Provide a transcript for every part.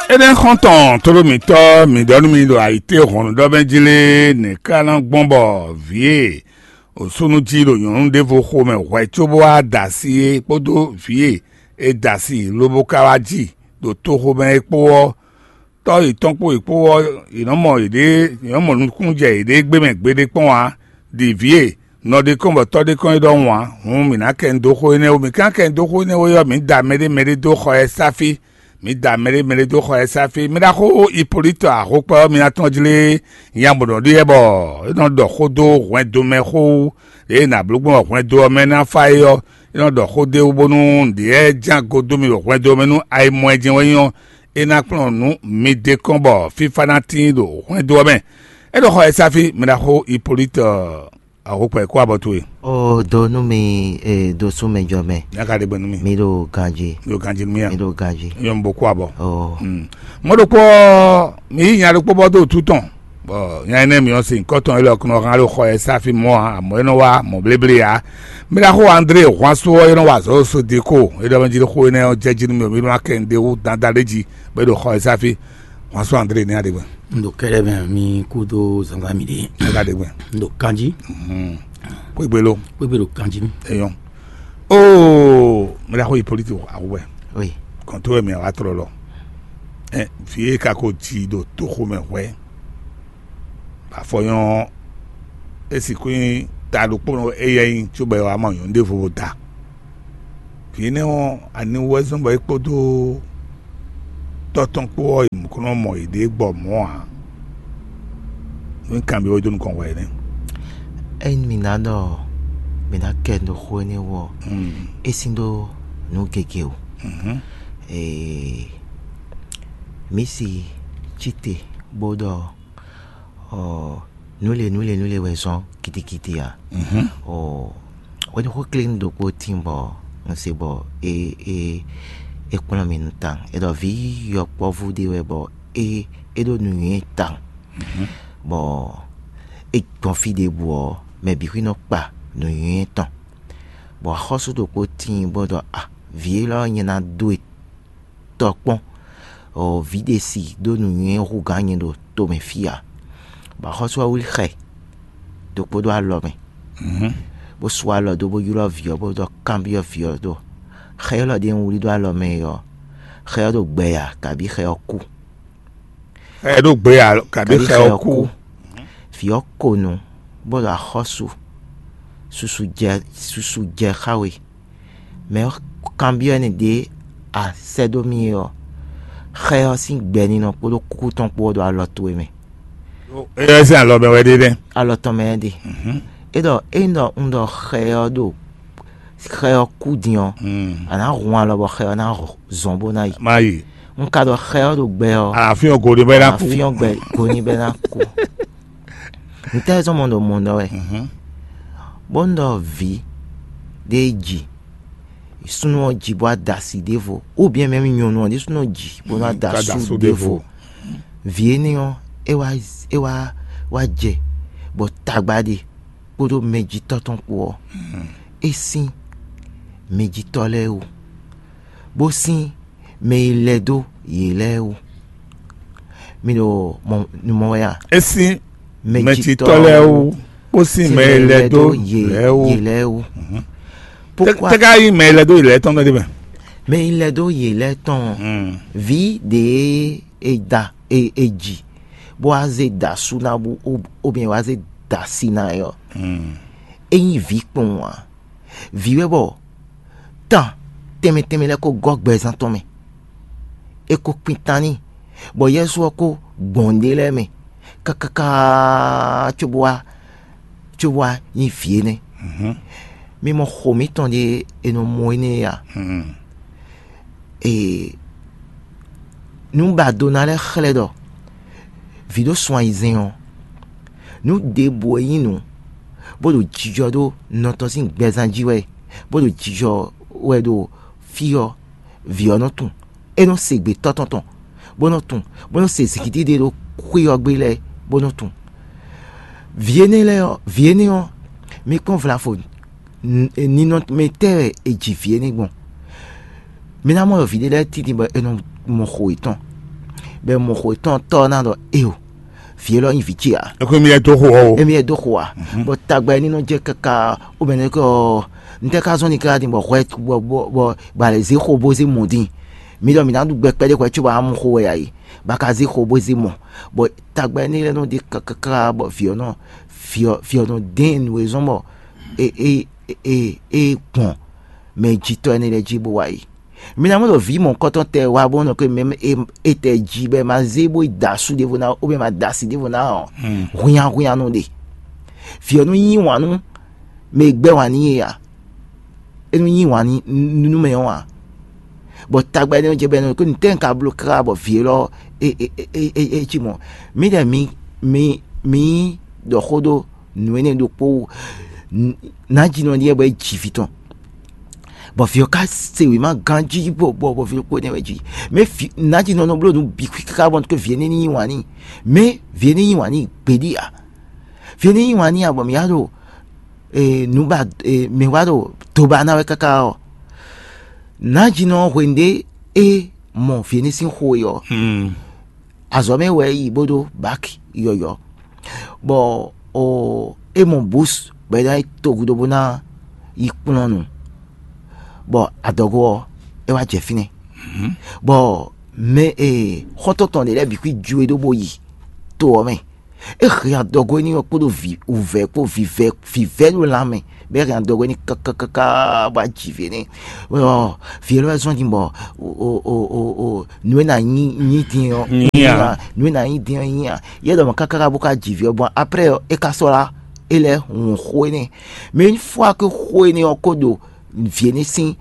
Eden content tolo mi to mi donu mi do aite honu do benjile ne kana gbonbo vie osunu ji lo yun de vo ko me wa chobo adasi podo vie e dasi lobo kawaji do to ho me epo to itonpo epo inomo ide inomo nkunje ide gbe me gbede pon wa di vie no de kombo to de kon do wa hun mi na ken do ko ne o mi kan ken do ko ne o yo mi da mere do ko e safi mi da mere do ko e safi mi da ko Hippolyte a ko pa mi na tonjile yambo do yebo no do ko do wen do me ko e na blogbon wen do me na fayo no do ko de ubonu de jango do mi wen do me nu ai mo ejin wen e na plan nu mi de kombo FIFA na tin do wen do me e do ko e safi mi da ko Hippolyte a ko pa ko aboto o do nu mi do su me jo me ya ka de bonu mi do kanji mi ya mi do kanji yo mbo ko abo mo do ko mi yan do po do tuton bo yan ne mi o se nkan ton ile okun ran lo ko e safi mo amo eno wa mo bleble ya mi da ko Andre wa so eno wa so de ko e do banji ko ne o jeji mi ma kende u dandaleji be do ko e safi wa so Andre ni ade ndo kere ben mi kudo zanga mi de ade ndo kanji ko igbelo kanji eyon mi da ko Hippolyte awe oui quand tu me wa tro lo fi ka ko ti do to ko me we ba foyon esi kuin ta lo po eyin tí ó be wa mo yon de fo ta fi ne o ani wesun ba ipo do toton po imkuno mo ide gbo mo a nkan bi o do nkan we ni en minado mina kendo khone wo esindo no gekeu misi chite bodo nule weson kiti ya wani ko clean do ko timbo nse bo economy ntang edo vi yo povu de webo edo nuye tang bo e confide bo me bi no pa nuye tang bo khosu do ko timbo do vie lo nyina do tokpon o videsi do nuye ru ganye do to me fia ba khosu wil khay do ko do alome bo swalo do bo yulo vio bo do cambio vio do khay lo de wuli do alome yo khay do gbeya kabi khay oku do gbeya kabi khay oku fio kono bo da khosu susu je khawe me cambio ne de a sedomi yo khay sin gbeni no ko do kuton po do aloto me e se alo be we de aloto me de edo ndo khay kudion ana roi lo bo khay na zombo na mai un kado khay do gbe o fi o go de be na ku fi o gbe ko ni be na ku ntezo mondo we bondo vi deji suno jibwa dasi devo ou bien même nyono de suno ji bona dasu devo vieni o ewa je bo tagbade bodo meji toton po esin meji tole o bo sin me iledo yele o mi do mo ya esin meji tole o bo sin me iledo yele o pourquoi tega yi me iledo ile ton de be me iledo yele ton vi de eda eji bo aze dasu na bu ou bien aze dasina yo eyin vi pon wa vi webo tan teme le ko gogbe zan to me e ko pintani bo yesu ko gbonde le me kaka chuwa yin fi ne mi mo khomi ton de eno moine ya nous ba donale khledo video soin izen nous deboyinu bodo jijodo notosin gbezanjiwe bodo jijo wedo fio vionotun eno segbe totonton bonotun bono sesikiti de do kuyogbele bonotun viene o mi kon vla fo ni not metere e jiviene bon mina mo videle titi ba eno mo khoiton be mo ko ton na do vie lo invite a e ko mi e to ho e mi e do ho a bo tagba ni no je kaka o be ne ko nte ka zo ni ka di bo ba le zi ho bo zi mo din mi do mi na du gbe pe de ko chu ba mu ho ya yi ba ka zi ho bo zi mo bo tagba ni le no di kaka bo vie no den we zo mo pon mais jito ene le jibo wa yi mi na mo do vi mon koton te wa bo no ko même te jibe ma zebo da su de vona o be ma da si de vona ruyan no de fi onu yin wa nu me gbe wa ni ya enu yin wa ni nu me wa bo tagba ni je be no ko nten ka blo kra bo fi lo chi mo mi de mi do khodo nuene do po na jino ni e bo ji fiton bo fi o ka se we ma ganji bo fi ko ne we ji me fi na jino no blo du bi ka bon ko viene ni wani me viene ni wani pedia viene ni wani abo mi ado nu ba me wado to ba na we kaka na jino wende mo viene sin ho yo azome we ibodo back yo bo mon bus be dai to gudo bona ikunonu bo adogo e wa je fini bo me hototon de bi qui jouer do boyi to o me e ria dogo ni ko do vi ouvert ko vive lo la me be ria dogo ni kaka ba ji fini bo fi lo so dimbo nu na ni tin o nu na ni tin ya ye do kaka bu ka ji vi bon après e ka so la ele on khoine mais une fois que khoine o kodo viene sin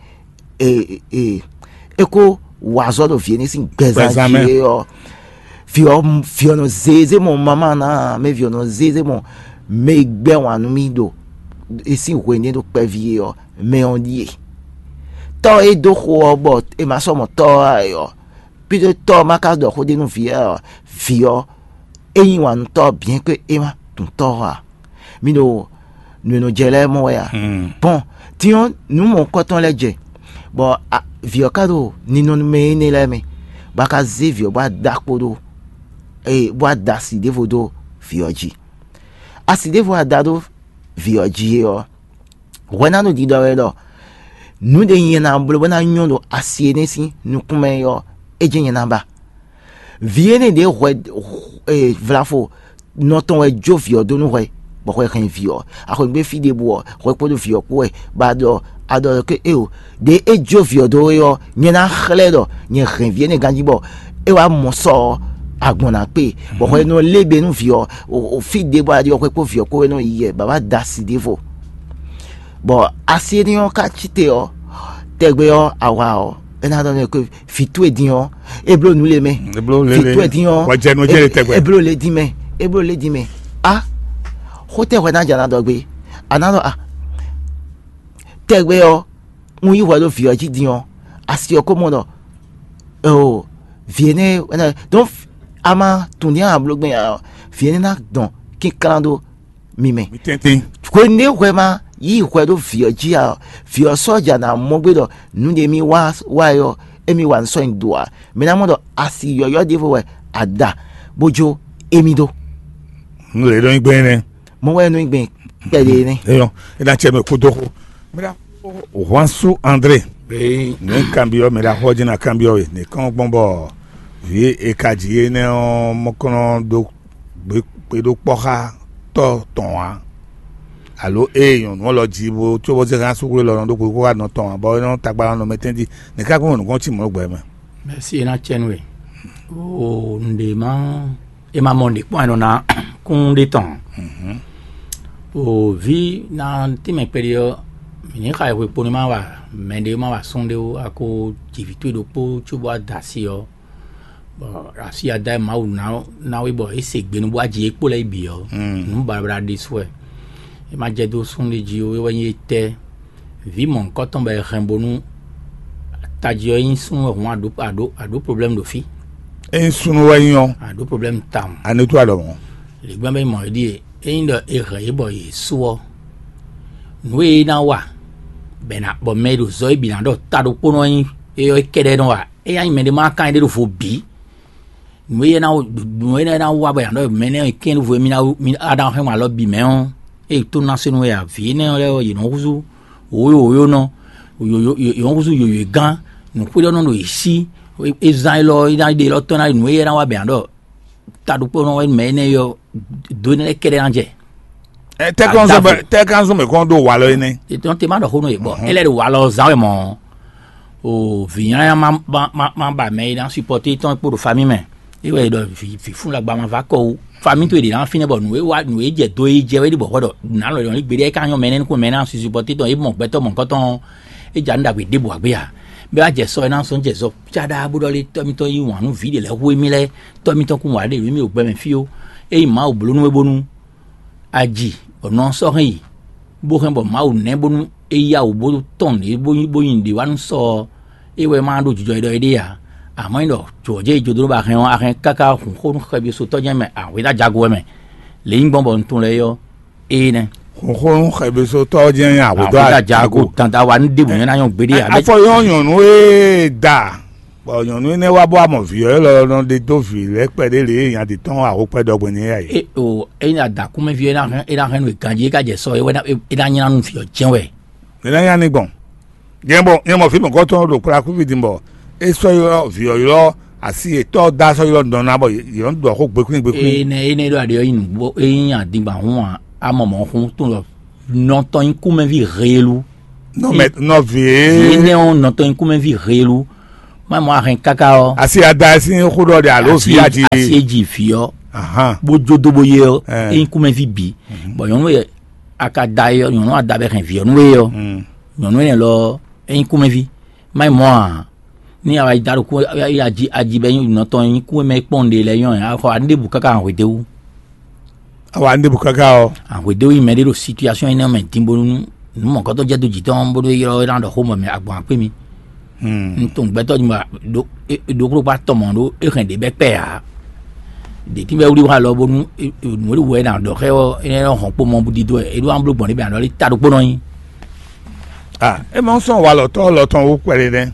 eko wazo do viene sin bezanje o fio no zeze mon mama na me fio no zeze mon me gbe wanu mi do esi khoine do pe vie o me on die to e do kho bot e ma so mo to ayo puis de to ma ka do kho de no fio eyin wan to bien que e ma ton to a mi no jele mo ya bon tion nous mon coton leje bon vio kado ni non me ne le me ba ka ze vio ba dakpodo ba dasi de vodo vioji asi de vo dado vioji o wana no di do lo nu de yin na blo na nyondo asi ne si nu kume yo eje na ba viene de vlafo noton we jo vio do no we bo ko kan vio a ko gbe fi de bo ko po do vio ko ba do ado ke de jo vio do yo ni na khle do ni ren viene ganji bo e wa mo so agbon na pe bo ko no lebe nu vio o fi de bo adi ko po vio ko no iye baba dasi de vo bo asi ni o ka chite o tegbe o awa o ena do ko fi tu e din o e blo nu le me fi tu e din o wa je no je le tegbe e blo le di me hotel wa na jana dogbe anado tegbe o mu yi wa do fi oji din o asi o ko mo no viene donc ama tunia blogbe viene na don ki kalando mi tenti ko ne ma yi ko do fi oji fi o soja na mo gbe do nu de mi wa yo emi wa so ndua mi na mo do asi yo de fo we ada bojo emi do nu le do igbe ne mo wa no igbe pele ni eyo e da cheme ko do mira Juansu André ne cambio mira hoje na cambio ne kan gbonbo vie e kaji ne mo kono do pe do poka to ton wa alo eyan won lo jibo tí ó bo se kan sukure lo do ko ka no ton bo no tagba no metendi ne ka ko no ti mo gbe me merci na chenwe o ndema e ma monde point na kun de temps o vi na ti me perio ni ka we poni ma wa mende ma wa sonde o ako jivitu do po chubo adasi o bo asi ada ma u na we bo esegbe no bo aji epo le bi o nu barbara diswe e ma je do sonde ji o we yin te vi mon koton be rembonu taji o yin sun o ado problem do fi e sunu wa yin ado problem tam ane to ado mo le gba me mo di e ndo e re bo yi so we na wa bena bo medo zo bi na do ta do pono yin e o kede no wa e yan me de ma kan de do fo bi nous na wa ba ndo mene ken vo mi ada he ma lo bi me on e to na se no ya vi ne o ye no kuzu oyo no yo kuzu yo gan no ku no no isi e zan lo ina de lo to na nu ye na wa ba ndo ta du po no me ne yo do ne kere anje te kanzo me kondo wa lo ni e ton te ma do ho no e bo ele de wa lo zan mo o vinya ma ba me na supporter ton pour famille me e we do fi fun la gba ma va ko famille to de na fine bo nu e je do e je we di bo do na lo ni gbe ka yan me ne ko me na supporter ton e mo gbe to mo nkan ton e ja nda gbe de bo agbe ya be a je so na so je so chada bu do le to mi to yi wan nu video le wo mi le to mi to kun wa de mi o gbe me fi o e ma o bulu nu e bonu aji ono so hin bo hen bo ma o ne bonu e ya o bo ton e bo yin de wan so e we ma do jujo do ide ya àmọ́ ìlọ jòjé ìjòdúró bá hẹn wọn ahẹn kaka kún kẹbi so tọ́jú ẹ̀mẹ̀ àwọn ìdá jago ẹ̀mẹ̀ lẹ́yìn gbọ́nbọ̀ ń tún lẹ yọ ee nẹ. kún kẹbi so tọ́jú ẹ̀yìn àwọn ìdá jago tanta wa ní dìbò yẹn náà yàn gbédè. afọyọ yànnú ee da yànnú ní wàá bọ́ àmọ̀ fìyọ́ lọ́dún de tó fi lẹ́pẹ̀dé lè yàn ti tán àwọn pẹ́ẹ́dọ́gbọ̀n ní ẹ̀yà yìí. o ẹ̀yin àdàkùnmẹ́ fi ẹ̀dá hẹn ní gànjẹ́ kájẹ sọ ẹ̀dá yẹn náà fìyọ́ jẹ́wẹ̀. ẹ̀dá yẹn ní gbọ̀n yẹn mọ̀ fíìmù kọ́tọ́ ló kura kúfì dìbò eso yo violo asi to da so yo don na bo yo ndo ko gbekun ene do ade yin bo yin adigba hun amomo hun to lo non ton in kuma vi relu no vie ene on non ton in kuma vi relu ma mo ahin kakao asi ada si ko do de alo fi aji asi ji fio bo jodo bo ye in kuma vi bi bo yo no aka da yo no ada be kan vi yo no yo no ne lo in kuma vi ma mo ni awa idaro ko aji be yin no ton yin ku me ponde le yon a ko ande bu kaka an wedewu awa ande bu kaka o an wedewu me de situation ina me timbo nu mo ko to je do jiton bo do yo ran do homo me agbon pe mi nton gbe to ma do pro pa to mo do e kan de be pe a de ti be wuri wa lo bonu mo ri we na do ke o ina hon po mo bu di do e do an blo gbon ni be an lo ri ta do po no yin e mo son wa lo ton o pere de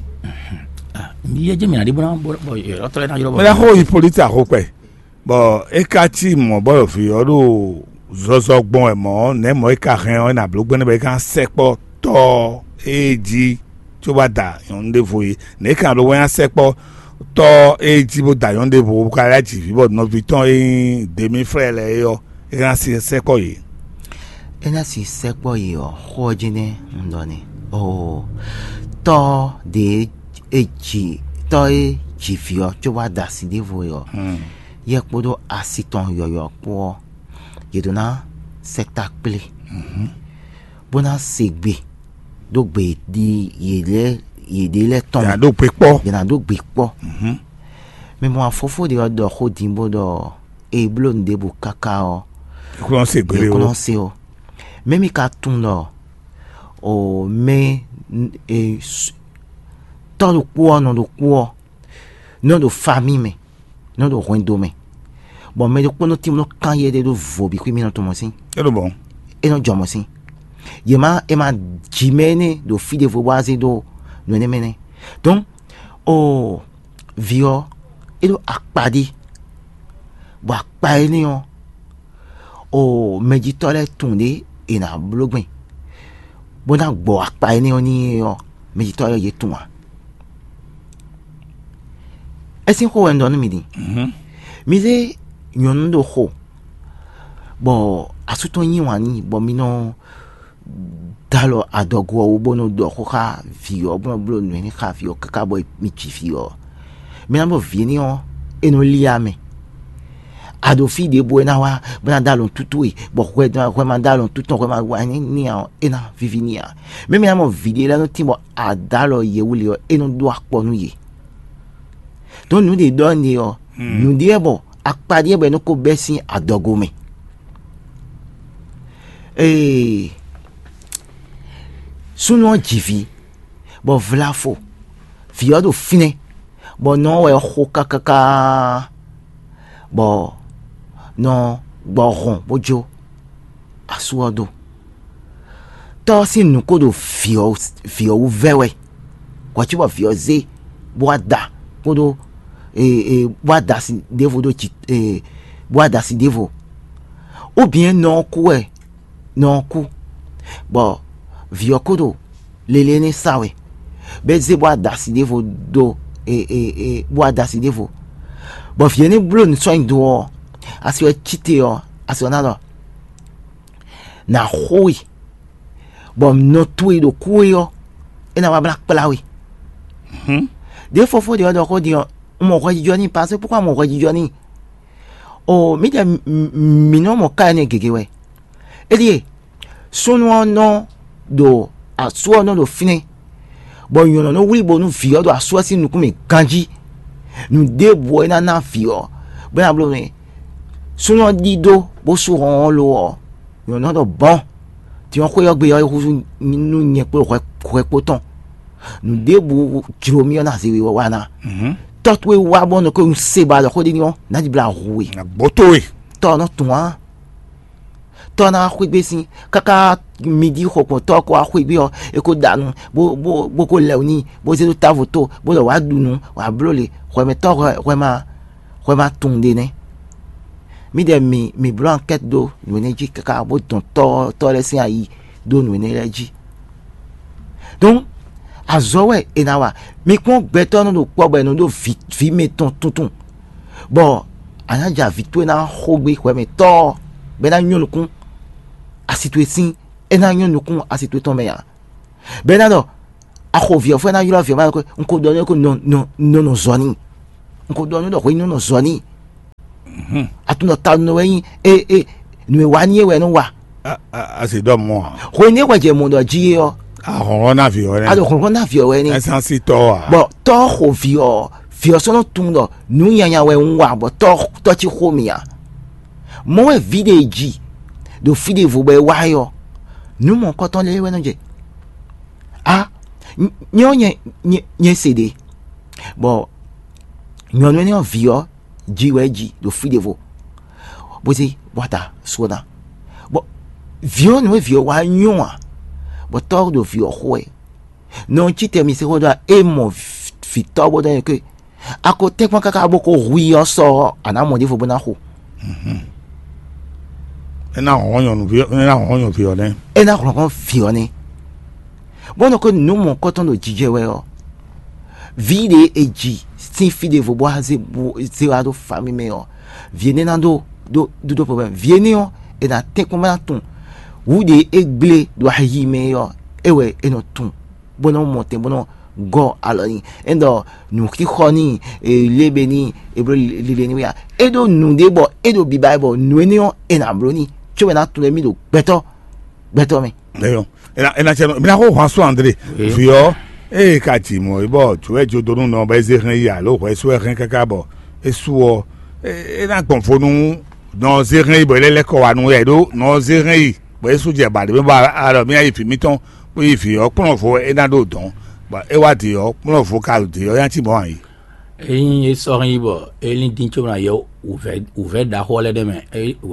ye je mi na di bona bo yo to na yo bo la ho ipolite akope bo e ka ti mo bo fi odo zozo gbon e mo ne mo e ka ren o na blogbo ne be kan sepo to eji tí ó bá dà yọ̀ǹde fòye nìkan ló wọ́n yá sẹ́pọ̀ tọ́ èyí tí mo dà yọ̀ǹde fò kára jì fíbọ̀ náà fi tán ẹ̀yìn dèmí fúrẹ́ lẹ̀ yọ ẹ̀yìn sì sẹ́pọ̀ yìí. ẹ̀yìn sì sẹ́pọ̀ yìí ọ̀ xɔdzi ní ńdọ̀ni ọ̀ tọ́ de èjì tọ́ èjì fìọ́ tí ó bá dà sí dé fò yọ yẹ kpọ́dọ̀ asitɔn yọ̀yọ̀ kpọ́ yẹ̀dọ̀nà sẹ́ta kple bọ́nà sègbè dógbe di yèdè tɔn yàrá dó gbé kpọ́ yàrá dó gbé kpọ́ mɛ mo afɔfo de ɔdɔ xɔ dimbo dɔ eblo de bo kaka ɔ kúrò se gbélé o kúrò se o mɛ mi ka tún lɔ o mɛ tɔn do kpɔ nɔ do kpɔ nɔ do fami mɛ nɔ do hɔn do mɛ bɔn mɛ do kpɔ nɔ ti mo kan yɛ de do vo bi ko mi nɔ tɔmɔ si e ló bɔn e nɔ jɔmɔ si yema ema jimene do fide vo wazi do no ne mene donc o vio edo akpadi bo akpai ni o meditole tunde ina blogbin bona gbo akpai ni oni o meditole ye tunwa esin ko wendo no midi mi ze nyondo ho bo asuto yin wani bo mi no dalo adogo o bono do ko ka fio bono blo ni ka fio kaka boy mi chi fio me na bo vini o eno liame ado fi de bo na wa bana dalo tutu e bo ko da ko ma dalo tutu ko ma wa ni o ena vivinia me na mo vidi la no timo adalo ye wuli o eno do akpo nu ye don nu de do ni o nu de bo akpadi e bo no ko besin adogo me suno jivi bo vlafo fiodo fine bo no we hoka kaka bo no bo ron bojo asuodo to si nuko do fio vewe kwachi bo fio ze bo ada kodo bois d'acide devo do bois d'acide devo ou bien non coup bon viokodo lelene sawe beze bois d'acide devo do bois d'acide devo bon viene blon soin do asio chite yo asio na hoi bon no tui do kuyo ena wa black plawi des fois de ko dire mon roi Johnny parce pourquoi mon roi Johnny oh mi non mo kane gegewe eli sono no do aso no do fine bon yo no wi bo no fio do aso si nu kuma kanji nu de bo na fio bon ablo ne sono dido bo so ron lo yo no do bon ti on ko yo gbe yo nu nye ko poton nous debout kilomi na zewe wana totwe wa bon ko seba lo ko di no na di bla roué botowe to no toa to na khwe si kaka midi ko ko to ko khwe bi o e ko danu bo ko lewni bo ze ta voto bo lo wa dunu wa blole ko me to ko ma tonde ne mi blanc enquête do nous ne ji kaka bo ton to le sin ayi do nous ne le ji donc azowe enawa mi kon beto no do po be no do fi meton tuntun bon anaja vitwe na hogbe ko me to be na nyolukun asitwe sin ena nyolukun asitwe to meya be na do akhovia fo na yula via ma ko nko do ne ko no zoni nko do no ko no zoni atuno ta no wen nu wani we no wa c'est do mo ko ni kwa je mo do ji yo na vio ne na vio we ni esansi to bon to ho vio so no tundo nu yanya we nwa bo to chi homia mo we videji do fide vo be wa yo nu mo ko ton le we no je nye cd bon nyon we ni vio ji we ji do fide vo bo si wata soda bon vio no vio wa nyon but talk de vieux ouais non tu te mis c'est doit et mon fito bo dans que à côté quand kaka boko oui on sort ana mon dit faut bona ho na on vieux ne et na on fione bon que nous mon coton de DJ ouais vide et ji si fide vos bois c'est à do famille meilleur vienne dans do problème vienne et na te comment ton ou de egble do hayi meyo ewe enotun bono monte bono go aloni endo nu ki khoni lebeni ebro lileni ya edo nu de bo edo bi bible nu enion enabroni chwe na tule mi do beto me eyo ena cheno mi na ko François André fio ka ti mo ibo tuwe jodonu no ba ze ran ya lo ko eso ran kaka bo esuo na konfonu no ze ran ibo lele ko wa nu edo no ze ran bo so je ba de ba ara mi ayi fi mi ton bo ifi opon fo ena do don ba e wa ti opon fo ka de o yan ti mo an yi e so ran ibo elin din cho na yo ouvert da hole de me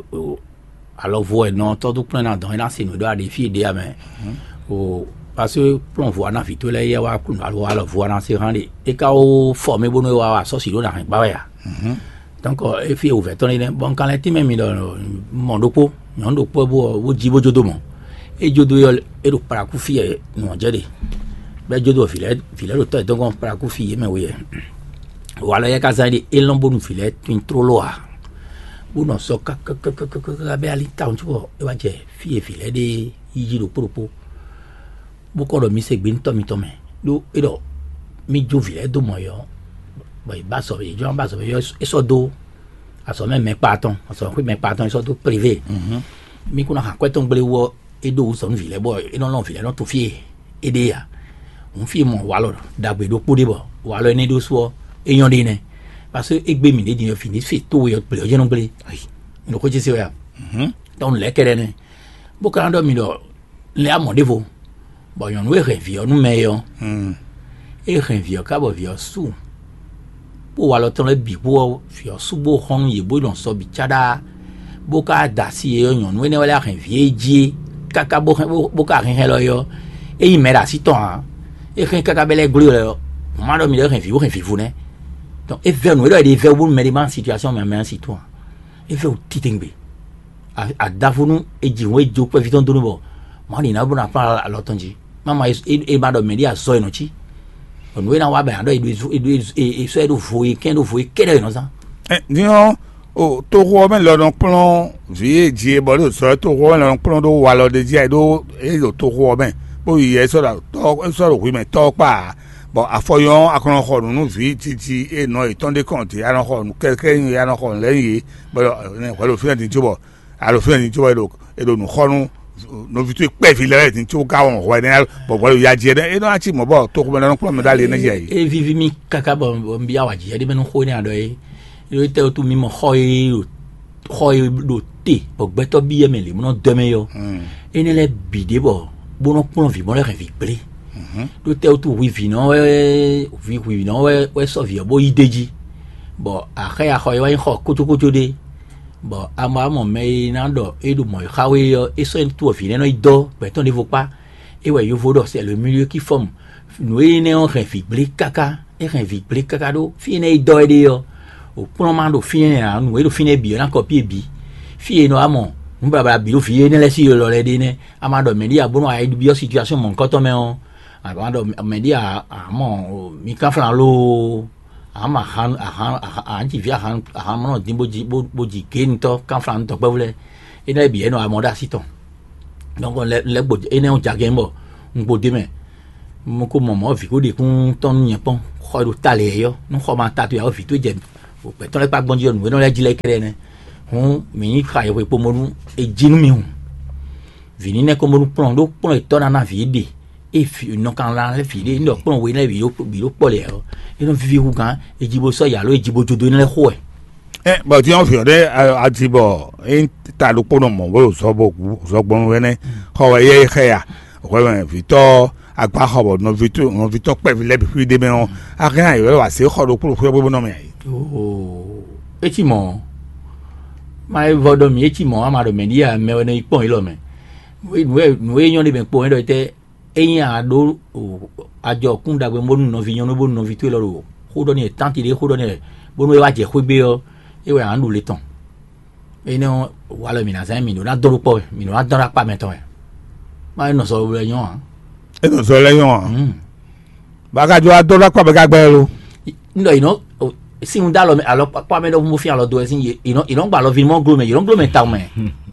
alors vous non tout plein dans dans c'est nous doit défi de mais parce que plon voit na vite là ya wa ku alors voir dans ces rendre et ka o former bono wa so si do na ba ya donc et puis ouvert ton bon quand les même mon dopo nyondo po bo jibo jodo mo e jodo yo e do para ku fi e no jede be jodo filet lo to donc on para ku fi me we wala ya ka zadi e lombo nu filet twin troloa bu no so ka be ali town tu e wa je fi e filet de yiji do propo bu ko do mi se gbin to mi to me do e do mi jo filet do mo yo boy ba so yo e so do aso me paton aso ku me paton so do privé mi kuna ha kweton gbele wo e do so nvile boy e non vile non to fie e de ya on fie mo walo da gbe do podi bo walo ni do so e yon de ne parce que e gbe mi de di fini fi to yo ple yo non gbele ai no ko jisi ya don le kere ne bo kan do mi do le amo devo bo yon we revio no meyo e revio ka bo vio su bo walo ton le bi bo fio su bo hon ye bo don so bi chada bo ka dasi e yon we ne wala revie ji kaka bo ka rin lo yo e i mera si ton e rin kaka bele glu lo ma do mi le revio vous ne donc et vers nous il fait vous mettre en situation mais en situation et fait titingbe à davonu et dit ouais jo quoi vite on donne bon moi il n'a pas à l'autonji maman et madame me dit à so enochi on we na wa ba do et so do voyer ken do voyer quel est non ça disons o to ko men lo don plan vie die bo do so to ko lo don plan do wa lo de die do e lo to ko men bo ye so da to so ro wi men to pa bon afoyon akon ko nu vi titi e no itonde konti aran ko nu keke yin aran ko leyin bo lo fi tin jobo alo fi tin jobo e do nu ko nu no vi to pe fi le tin to ka won ko ni bo bo ya je e no achi mo bo to ko men plan me dale na je e vivi mi kaka bo mbia wa je de men ko ni ado e yo te tu mi mo khoy do te bo gbeto bi eme le mo deme yo ene le bide bo bono pon vi mo le revibre do te tu wi no wi no we so vi bo ideji bo a khoy wa kho kutu de bo ama mo me na do e do mo khawe yo e so tu fi no ido beton ne vaut pas et ouais yo vaut c'est le milieu qui forme nous ene on revibre kaka e revibre kaka do fi ne ido e de yo o plombant do fien a nous e do fine bi na copie bi fie no amo mbaba bi do fie ne le si lo le de ne amado me dia bono a bio situation mon koto me on amado me dia amo mi ka flan lo ama han anti via han no dimbo boji gento ka flan to bele e na bi no amoda siton donc le bo e ne on jagembo ngbo de me mo ko mo vi ko de kun ton nyepon ko do tale yo no ko ma tatu ya vi to je o pe ton le pa gbonji onu no le jile kere ne hun mi kha yo po mo e jinu mi hun vini ne ko mo pon do pon e ton na vi de e fi no kan la le fi de ndo pon we na bi lo po le yo e no vivi hu kan e jibo so ya lo e jibo jodo ne le ho e bo ti on fi ode atibo en ta lo pono mo bo so bo so gbon we ne ko we ye kha ko we fi to agba hobo no vito pe vi le bi de me on akan ayo wa se kho do pro bo no me oh etimo mai vodo mi etimo amado me dia me ne ipon ilo me we yon de ben po ndo te eyin ado ajo kun dagbe mo no vi yon no bo no vito lo ho do ni tanti de ho do ni bo no wa je ho be yo e we anu le ton e no wala mi na 5 minutes na do po mi no adora pa me ton mai no so le yon e no so le yon ba jo adora pa be gagbe lo ndo ino si un dalo alors pa me do mo fi alo do sin ino gba lo vi mo glo me ta me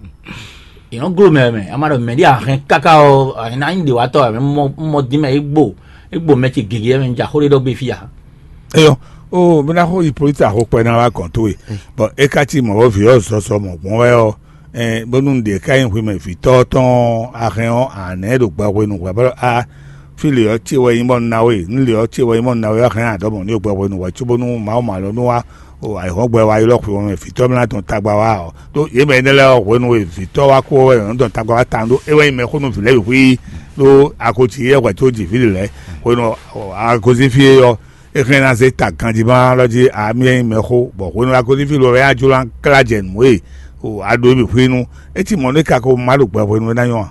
ino glo me amado me dia ren kaka o na inde wa to mo di me igbo me ti gege me ja hore do be fi ya eyo o me na ho ipolita ho pe na wa kan to e but e ka ti mo wo fi o so mo won we o bonu de ka yin wi me fi to ton ahen o ane do gba we nu gba ba a fili o ti we yin mo na we nle o ti we yin mo na we ahen adomo ni gba we nu wa chubo nu ma o ma lo nu wa o ai ho gbe wa ilo ku mo fi to na ton tagba wa o to ye me ne le o we nu we fi to wa ko we no ton tagba wa tan do e we me ko nu fi le wi lo akoti ye wa to ji fi le ko no akozi fi yo e kan na se ta kan di ba lo ji ami me ko bo ko no akozi fi lo re ajulan klajen mo e o ado mi fi nu e ti mo ne ka ko ma lo gba we nu na yon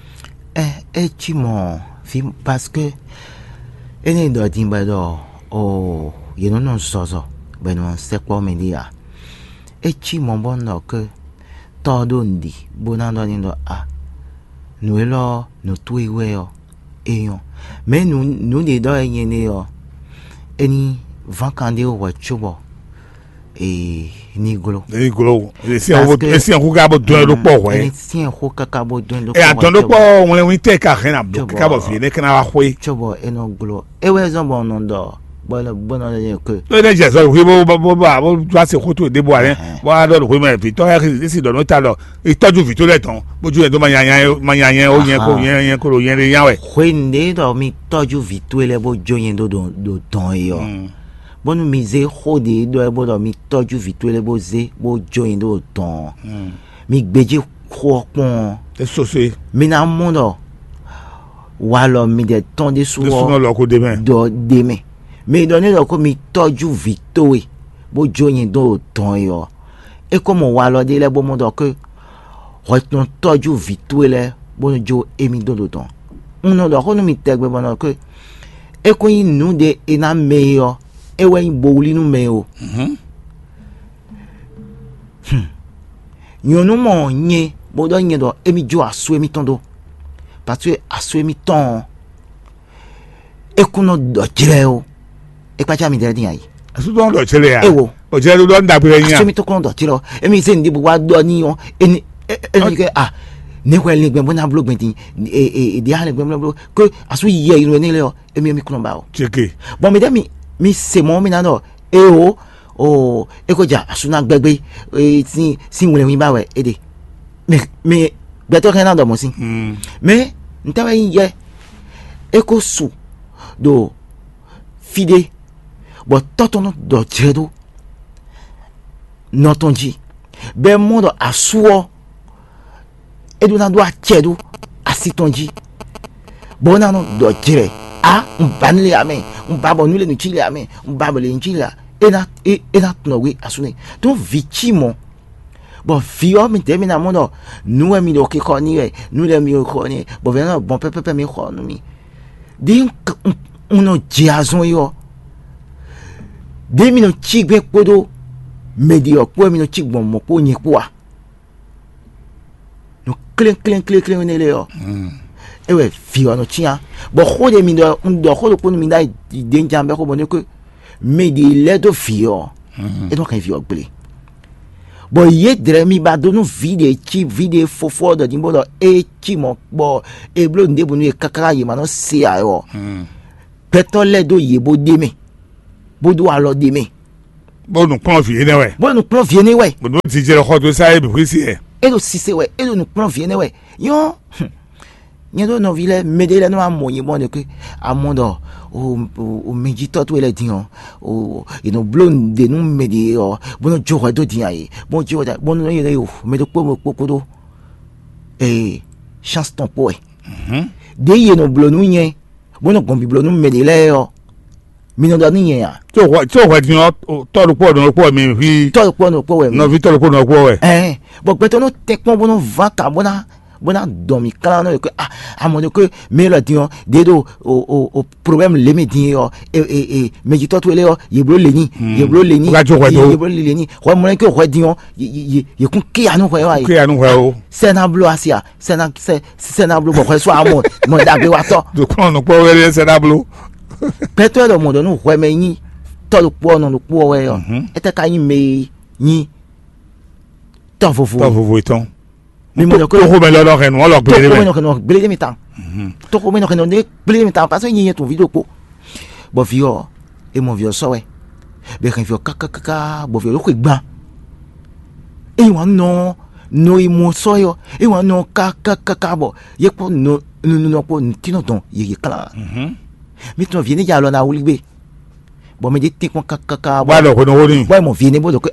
e ti mo fi parce que ene do dimba do o ye no so ben se kwa me dia e ti mo bon no que todo ndi bonando ni do a nous là nous tout ouais et mais nous des dans y yo eni vacances au chobo et ni golo si on regarde dans le port ouais si on regarde dans le et attends le port on le te ka rien ka ba fi ne kana wa khoi chobo et non golo et ouais zo bon non do bon que le je so wi bo tu se khoto de bo rien wa do ko me fi to si do no ta lo itoju fi to le ton boju e do ma yan o yen ko lo yen re yan we khwende do mi toju vi to le bo jo yen do ton yo bonu mi ze khode do e bo do mi toju vi to le bo ze bo jo yen do ton mi gbeje kro pon e so se mi na mo do wa lo mi de ton de so lo ko de men do de men mais donné donc mi toju vito e bo joyin do ton yo e comme wa lo de le bo mo donc reton toju vito le bo jo emi do ton on no do ko mi tegbe bon que e ko yin nu de ina meyo ewe bowli nu me o nyonu mo nye bodo nye do emi jo aso emi tondo parce que aso emi ton ekuno do jire o e pa cha mi dere din ayi asu don do chele ya ewo o je do nda pe yin aso emi to kono do jire o emi se ndi bu wa do ni o eni ke ne ko le gbe bona blog gbin e di ha le gbe blog ko aso ye iro ni le o emi kuno ba o cheke bon mi se mo mi na no o ekoja asuna gbegbe si wule wi bawe ede me beto kan na do mo si me ntawe ye eko su do fide bo totono do jedo notonji be modo asuo edu na do achedu asitonji bona no do jere mbanile ame mbabo nule ni chile ame mbabo le njila ena tnowe asune to vichimo bo fio mi temi na mono nu mi lo ke koni e nu le mi ko ni bo vena bon pepe mi ko nu mi din uno jiazon yo de mi no chigbe podo medio po mi no chigbon mo po nyi po a no clean ne le yo ewe fio no tia bo khode mi do khode ko mi dai den jambe ko bonne ko me di le do fio e do kan fio gbele bo ye dre mi ba do no video fofo do dimbo do e chi mo bo e blo nde bu ni kakara ye ma no se ayo peto le do ye bo de me bo do alo de me bo no pon vie ne we bo no pon vie ne we bo do ti je ko do sai bi si e do si se we e do no pon vie ne we yo nyendo no vile medele no amonyi bon de que amondo o medito to ele dion o ino blon de no medi o bono jowa do dian yi bon jowa da bon no yele o medo popo do chance ton po de ye no blon nu yen bono gombi blon nu medele o mino da ni yen ya to wa dion to ru po mi fi to po we no vi to ru po no po we bo peto no tekpon bono vaka bona domi kala no que amone que me la dion dedo o problème le medin yo medito to le yo yeblo leni yeblo leni ko mo que ko dion ye kun ki anu ko o sena blo asia sena blo ko so amo mo da be wa to do kon no po we sena blo peto do mo do no ko me yin to lo po no po we yo ete ka yin me yin to fofo iton mi mo ko me lo ren won lo gbele me no gbele mi tan to ko me no ken ne gbele mi tan parce que yin ton video po bo fio e mo vio so we be kan fio kaka bo fio lo ko gba e won no i mo so yo e won no kaka bo ye po no po tino don ye kala mi ton vieni ja lo na wuli gbe bo me de tin kon kaka ba lo ko no woni bo mo vieni bo do ko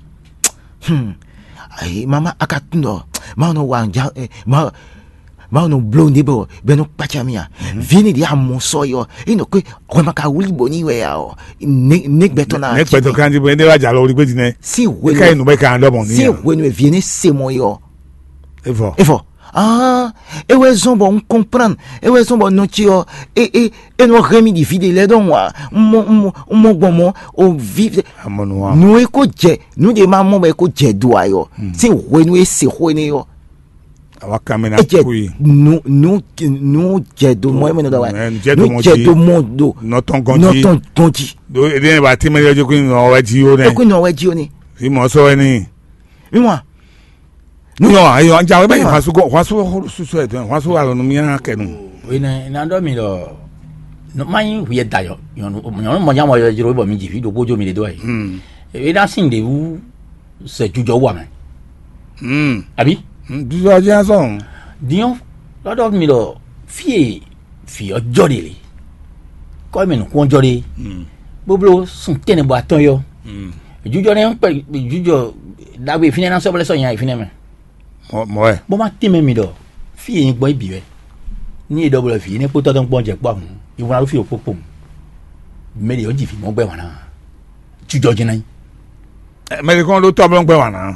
ai mama akatundo ma no wanja ma no blonde bo be no pachamia vini di amo soyo ino ko ko maka wuli boni we ya o ne betona ne peto kan di bo ne waja lo ri pe dine si we kai no be kan do bon ni si we no vieni se mo yo evo ewe zombo on comprendre ewe zombo no ti o e no remi di vide le don wa mo gbomo o vive amono no e ko je no de ma mo be ko je do ayo si we no e se ho ni yo awakamena kui no je do mo me no da wa no je do mo do no ton gonji do e den ba ti me yo ko no wa ji o ne e ko no wa ji o ni si mo so ni mi mo no ayo anja we be fasu su e den fasu alo no mi akenu we na ndo mi lo no mai wi da yo mo nya mo yo jiro bo mi ji fi do bojo mi le do ai e da sin de wu se jujo wa me abi du so ja so dion lọ́dọ̀ mi lo fi ojo de le ko mi no ko ojo de boblo sun tene bo aton yo jujo ne pe jujo dagbe fini na so bele so yan fini me mo e bo ma teme mi do fi yin gbo ibi we ni double fi ni po to don gbon je pa mu iwon lo fi opopo me le oji fi mo gbe wana jujo jina me le kon lo to blon gbe wana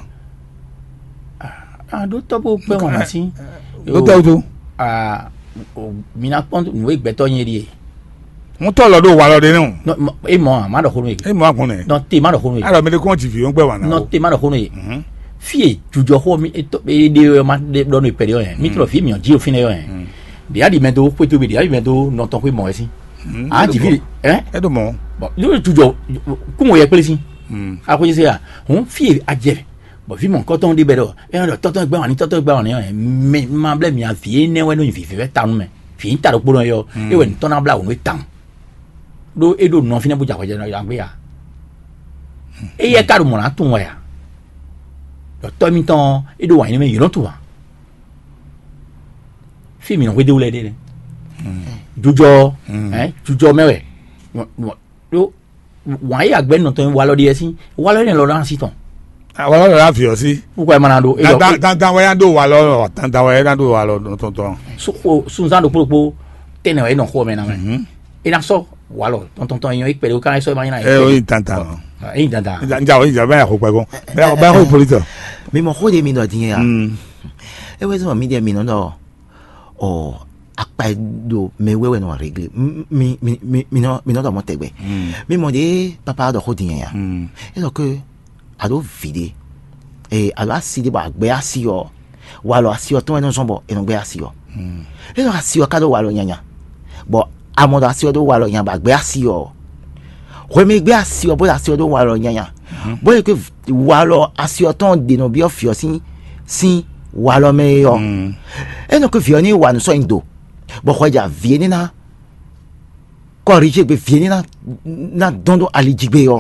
do to bo gbe wana si lo to do mi na pon we gbe to yin ri Mo to lo do wa lo de nu. No e mo ma do hono e. E mo akun ne. No te ma do hono e. Ara me de kon ti fi on gbe wa na. No te ma do hono e. Fie jujo ho mi de ma de do no period e. Mi tro fi mi o ji o fine yo e. De adi me do po to be de adi me do no ton ko mo e si. Ah ti fi E do mo. Bon, le jujo ku mo ye pele si. A ko se a. On fie a je. Bon fi mon coton de bedo. E on tonton gba wani tonton gba wani me ma ble mi a fi ne we no fi fi ta nu me. Fi ta do po no yo. E we ton na bla wo no tan. Do e do no fi ne bu ja ko je na ya gbe ya. E ye ka do mo na tun wa ya. Do to mi ton e do wa ni me yo no tu wa. Fi mi no we de ule de. Jujo jujo mewe. Do wa ya gbe no ton wa lo de si. Wa lo ni lo ran si ton. Wa lo la fi o si. Pourquoi manado? Dan wa ya do wa lo, dan wa ya do wa lo tonton. Sun san do popo tene we no ho me na me. E na so wa lo tonton yan ik pele o kan so ma yan. E o intanta. E intanta. Nja o ja ba ya ko pa gon. Ba ho polito. Mi mo ho de mi do din ya. E we so mi de mi no do. O apa do me we no règle. Mi no do mo tegbe. Mi mo de papa do ho din ya. E so que ado vide e alo asidi ba gbe asio wa lo asio to eno sombo eno gbe asio eno asio ka do wa lo nyanya bo amodo asio do wa lo nyanya ba gbe asio we me gbe asio bo asio do wa lo nyanya bo e ke wa lo asio ton de no bi ofio si wa lo me yo eno ke vioni wa no so indo bo khoja vieni na corrige be vieni na dondo ali jigbe yo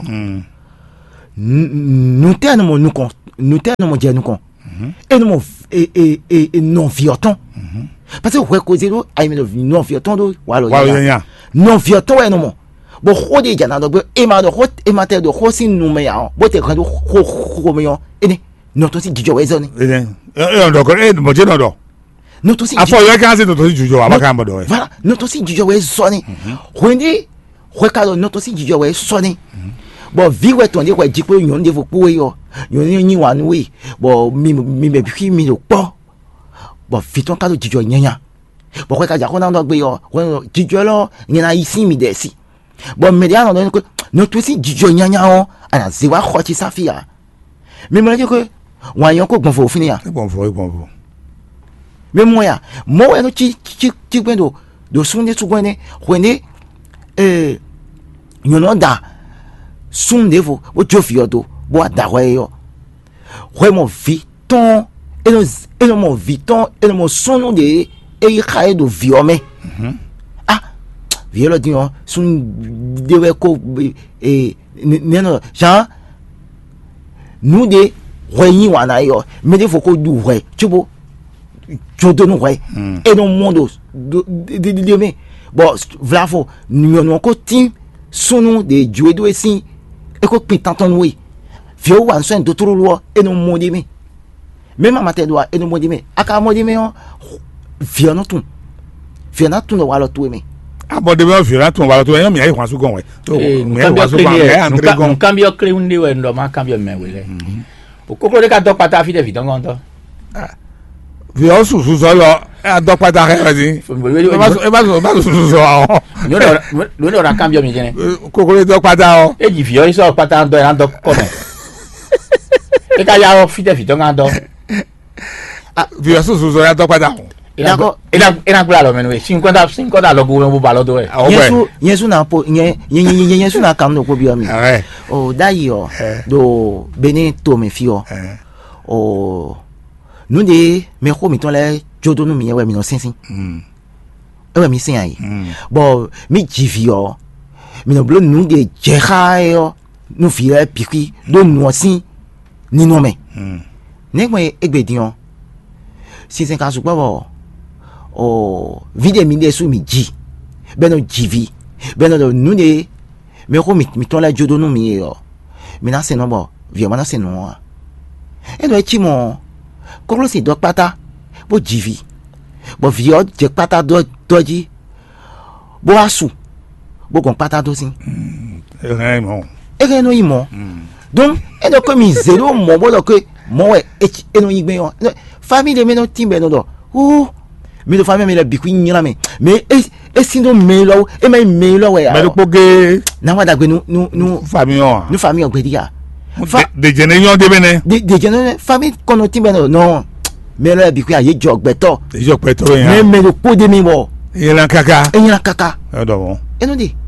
nous tenons nous dire nous con et nous non vioton parce que ouais causer do ai me non vioton do walo ya non vioton ouais non bo khode jana do e ma do hot e ma te do hosin nu me ya bo te kan do ho me yo ene non to si jijo we zoni E do ko e mo je no do. non to si Afo ye kan se to si jujo wa ba kan bo do. voilà non to si jijo we zoni hundi ho ka do non to si jijo we zoni. Bon viwe ton de kwa jipo nyon de fo yo nyon ni wa nu we bon mi me bi mi lo po bon fiton ka do jijo nyanya bon kwa ka ja ko na ndo gbe yo jijo lo nyana isi mi de si bon me dia no ko no to si jijo nyanya o ana zi wa kho ti safia me mo le ko wa yon ko gbon fo fini ya Gbon fo. me mo ya mo we no chi gbendo do sunde su gwene kwene nyon da sun devo o jofiodo bo adawe yo we mo viton eno mo viton eno mo sonu de e khae do viome violo dio sun dewe ko neno ja nous de reyi wana yo me de foko du we chubo jodo no we e no mondo de me bo vlafo nous ko tin sunu de juedo esi e ko pin tanton we fio wan so en dotoro lo e no modi me même amate do e no modi me aka modi me o fio na tun no walo tu me Abode me fi ra tun wa lo to yan mi ai kwa su gon we. To me wa su gon e andre gon. Cambio cre un de we ndo ma cambio me we le. O koko de ka do pata fi de vi don gon to. Vi o su so lo e do pata re zi. E ba su so a o. No ra cambio mi jene. Koko le do pata o. E ji fi o so pata ndo ko me. E ka ya o fi de vi don gon to. Vi o su so ya do pata o. Era claro meno 50 lo go mo balo do e. Yesu na po yesu na kam no ko bi ami. O dai yo do bene to me fio. O nu de me ko mi ton le jodo nu mi we mi no sinsin. E mi sin ai. Bo mi jivi yo. Mi no blo nu de jeha yo. Nu fi e pikwi do nu sin ni no me. Ne mo egbedion. Sinsin ka su gbo bo. O vide mi de su mi ji beno jivi beno do nu de me ko mi ton la jodo nu mi yo mi na se no bo vi ma na se no e do chi mo ko lo si do pata bo jivi bo vi o je pata do ji bo asu bo kon pata do sin E no imo donc e do ko mi zero mo bo do ko mo e no yigbe yo famille me no timbe no do mi do famille me la bikwi nyina me mais et sinon mais là et mais là ouais mais le pogué na wa da gbe nous famille famille ogbedia de génération de bene de génération famille kono ti bene non mais là bi ku aye jogbeto mais le po de mi bo et la kaka bon et non dit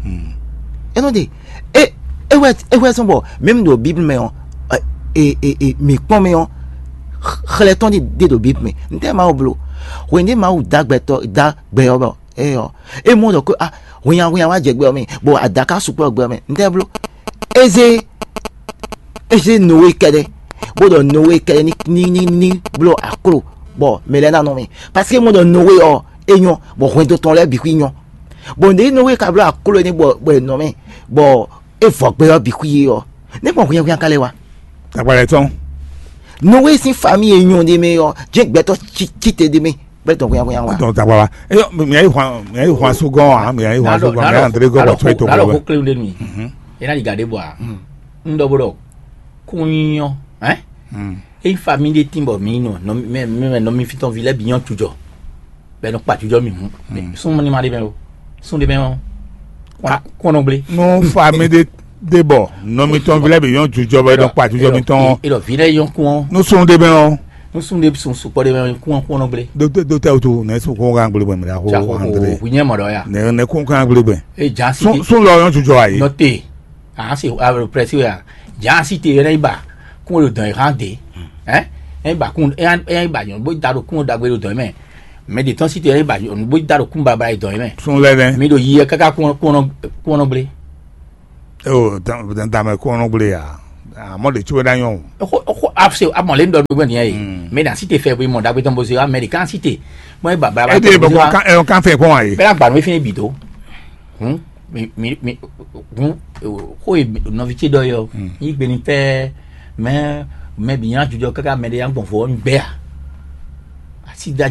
et ouais son bon même dans Bible mais et mi pon mais on khaleton de Bible mais nte ma oblo wende ma u dagbeto dagbe obo et mo do ko wiyan wa jegbe mi bo adaka supo gbe mi nte blo eze nowe kede bo do nowe kede ni blo akro bo melena no mi parce que mo do nowe enyon bo wendo ton le bi kwinyon bo de nowe ka blo akro ni bo no mi bo e fo gbe bi kwi ne mo wiyan kale wa tagbare ton nowe si famille enyon de me jegbeto chite de me beto wiyan donc tagbara e mi ai Juan Sugon mi ai Juan Sugon André go to to ko claim de mi ina ligade boa ndoboro kunyo e famille de timbo mi no mi fiton village biyan tujo be no pa tujo mi son mani ma de ben son de ben ko no ble no famille de bo no mi ton village biyan tujo be no pa tujo mi ton e lo village yon ko no son de ben no son de son support de ben ko no ble docteur to na so ko ga ngble ben da ko André winye mo do ya ne ko ga ngble ben e jansi son lo yon tujo ayi no te c'est à peu près ça ja cité ere ba ko lo dan rande e ba kun e ba yon bo daro kun da gbe lo dan mais de temps cité ere ba yon bo daro kun ba ba dan son le ben mi do yi kaka ko no ble dan ma ko no ble ya mo de tuwe dan yon ko afse amon le ndo gbe ni mais dans cité fait bo mo da gbe ton bo se américain cité mo ba ba e de ba kan fe ko ayi be la gba mi fini bito mi ko novité doyo yi gbe ni fe mais bien jujo kaka me de yan bon fo nbe a si da